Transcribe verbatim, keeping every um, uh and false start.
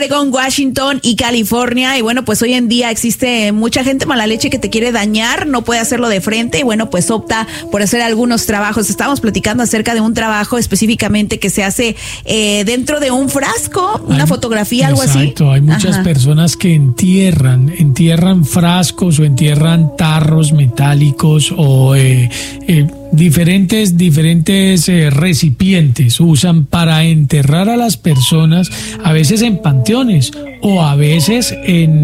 Oregón, Washington y California. Y bueno, pues hoy en día existe mucha gente mala leche que te quiere dañar, no puede hacerlo de frente y bueno, pues opta por hacer algunos trabajos. Estábamos platicando acerca de un trabajo específicamente que se hace eh, dentro de un frasco, una hay, fotografía, algo exacto, así. Exacto, hay muchas Ajá. personas que entierran, entierran frascos o entierran tarros metálicos o eh, eh, diferentes, diferentes eh, recipientes usan para enterrar a las personas, a veces en panteones o a veces en